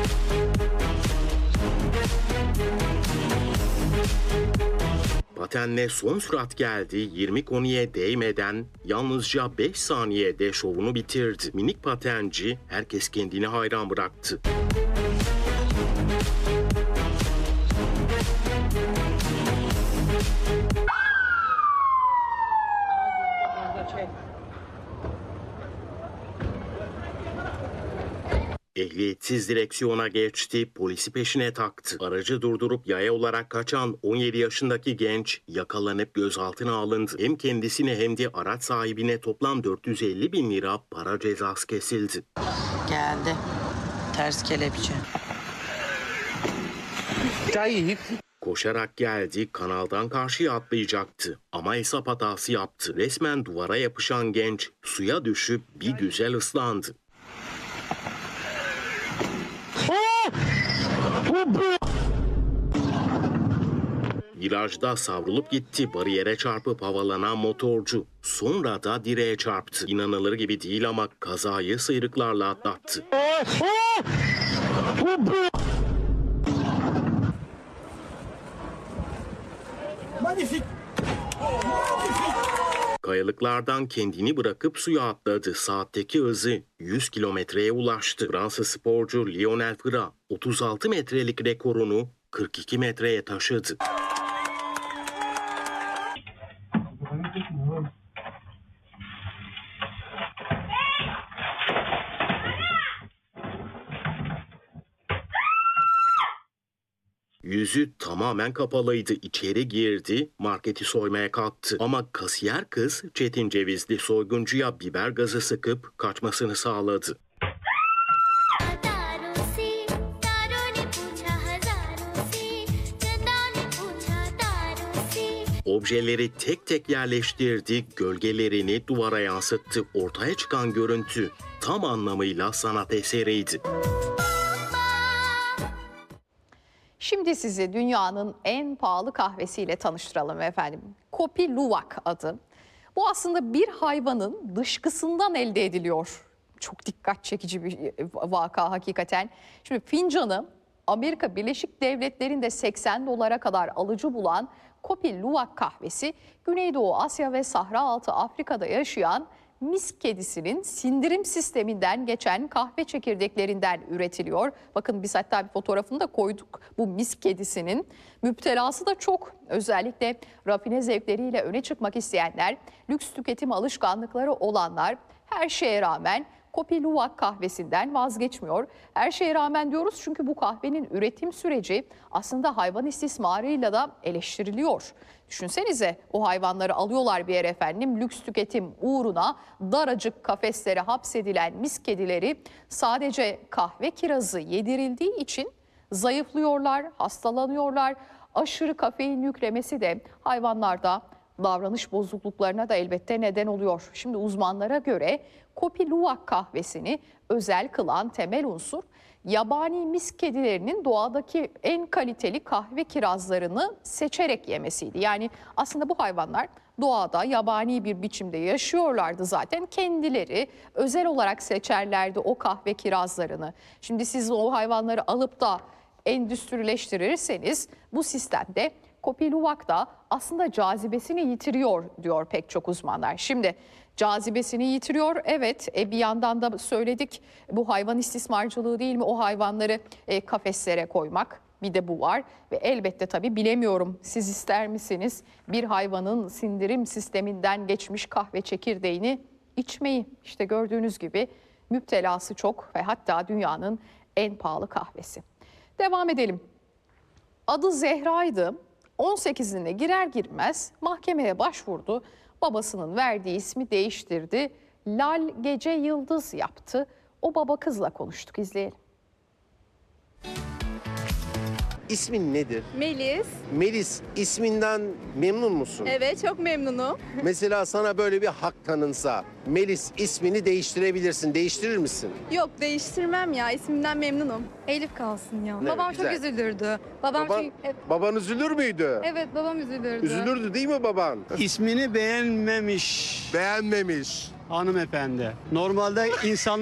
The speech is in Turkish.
Patenle son sürat geldi, 20 konuya değmeden yalnızca 5 saniyede şovunu bitirdi. Minik patenci herkes kendini hayran bıraktı. Ehliyetsiz direksiyona geçti, polisi peşine taktı. Aracı durdurup yaya olarak kaçan 17 yaşındaki genç yakalanıp gözaltına alındı. Hem kendisine hem de araç sahibine toplam 450 bin lira para cezası kesildi. Geldi. Ters kelepçe. Koşarak geldi, kanaldan karşıya atlayacaktı. Ama hesap hatası yaptı. Resmen duvara yapışan genç suya düşüp bir güzel ıslandı. Virajda savrulup gitti, bariyere çarpıp havalanan motorcu. Sonra da direğe çarptı. İnanılır gibi değil ama kazayı sıyrıklarla atlattı. Kayalıklardan kendini bırakıp suya atladı. Saatteki hızı 100 kilometreye ulaştı. Fransız sporcu Lionel Fıra 36 metrelik rekorunu 42 metreye taşıdı. Yüzü tamamen kapalıydı. İçeri girdi, marketi soymaya kalktı. Ama kasiyer kız Çetin Cevizli soyguncuya biber gazı sıkıp kaçmasını sağladı. Objeleri tek tek yerleştirdi, gölgelerini duvara yansıttı. Ortaya çıkan görüntü tam anlamıyla sanat eseriydi. Şimdi sizi dünyanın en pahalı kahvesiyle tanıştıralım efendim. Kopi Luwak adı. Bu aslında bir hayvanın dışkısından elde ediliyor. Çok dikkat çekici bir vaka hakikaten. Şimdi fincanı Amerika Birleşik Devletleri'nde 80 dolara kadar alıcı bulan Kopi Luwak kahvesi, Güneydoğu Asya ve Sahra Altı Afrika'da yaşayan mis kedisinin sindirim sisteminden geçen kahve çekirdeklerinden üretiliyor. Bakın biz hatta bir fotoğrafını da koyduk bu mis kedisinin. Müptelası da çok. Özellikle rafine zevkleriyle öne çıkmak isteyenler, lüks tüketim alışkanlıkları olanlar her şeye rağmen Kopi Luwak kahvesinden vazgeçmiyor. Her şeye rağmen diyoruz çünkü bu kahvenin üretim süreci aslında hayvan istismarıyla da eleştiriliyor. Düşünsenize, o hayvanları alıyorlar bir yere efendim, lüks tüketim uğruna daracık kafeslere hapsedilen mis kedileri sadece kahve kirazı yedirildiği için zayıflıyorlar, hastalanıyorlar. Aşırı kafein yüklemesi de hayvanlarda davranış bozukluklarına da elbette neden oluyor. Şimdi uzmanlara göre Kopi Luwak kahvesini özel kılan temel unsur yabani mis kedilerinin doğadaki en kaliteli kahve kirazlarını seçerek yemesiydi. Yani aslında bu hayvanlar doğada yabani bir biçimde yaşıyorlardı zaten. Kendileri özel olarak seçerlerdi o kahve kirazlarını. Şimdi siz o hayvanları alıp da endüstrileştirirseniz bu sistemde Kopi Luwak da aslında cazibesini yitiriyor diyor pek çok uzmanlar. Şimdi cazibesini yitiriyor, evet, bir yandan da söyledik, bu hayvan istismarcılığı değil mi, o hayvanları kafeslere koymak, bir de bu var. Ve elbette tabii bilemiyorum, siz ister misiniz bir hayvanın sindirim sisteminden geçmiş kahve çekirdeğini içmeyi? İşte gördüğünüz gibi müptelası çok ve hatta dünyanın en pahalı kahvesi. Devam edelim. Adı Zehra'ydı. 18'ine girer girmez mahkemeye başvurdu. Babasının verdiği ismi değiştirdi. Lal Gece Yıldız yaptı. O baba kızla konuştuk, izleyelim. İsmin nedir? Melis. Melis, isminden memnun musun? Evet, çok memnunum. Mesela sana böyle bir hak tanınsa, Melis ismini değiştirebilirsin. Değiştirir misin? Yok, değiştirmem ya. İsmimden memnunum. Elif kalsın ya. Ne, Babam güzel. çok üzülürdü. Babam Baban, çünkü- baban üzülür müydü? Evet, babam üzülürdü. Üzülürdü değil mi baban? İsmini beğenmemiş Beğenmemiş. hanımefendi. Normalde insan